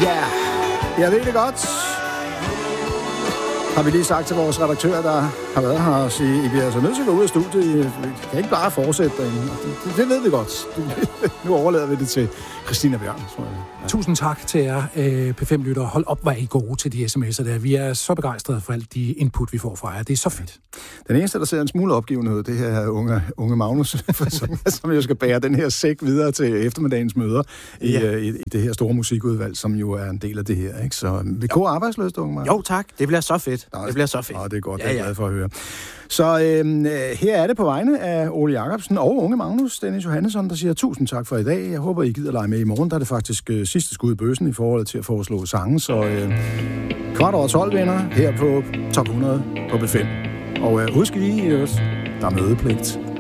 Ja, jeg ved det godt. Har vi lige sagt til vores redaktør, der har været her, og sige, I bliver altså nødt til at gå ud af studiet. I kan ikke bare fortsætte derinde. Det ved vi godt. Nu overlader vi det til Christina Bjørn, tror jeg. Ja. Tusind tak til jer, P5-lyttere. Hold op, hvor I gode til de sms'er der. Vi er så begejstrede for alt de input, vi får fra jer. Det er så fedt. Den eneste, der ser en smule opgivenhed, det her er unge Magnus, som jo skal bære den her sæk videre til eftermiddagens møder i det her store musikudvalg, som jo er en del af det her. Ikke? Så vi går arbejdsløst, unge Magnus. Jo, tak. Det bliver så fedt. Det bliver så fedt. Det er godt, det er jeg glad for at høre. Så her er det på vegne af Ole Jacobsen og unge Magnus, Dennis Johannesson, der siger tusind tak for i dag. Jeg håber, I gider lege med i morgen. Der er det faktisk sidste skud i bøssen i forhold til at foreslå sange. Så 12:15 venner her på Top 100 på B5. Og husk lige, der er mødepligt.